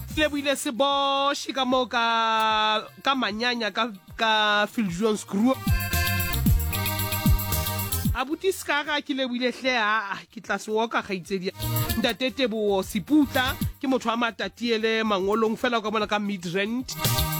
Leboile se boshi ka mo ka manyanya ka Philjohns Crew. Abuti ska ga ke leboile hle ke tla se woka ga itsedi. Ntate Teboho Seputla ke motho wa matatiele mangolong fela ka bona ka Midrand.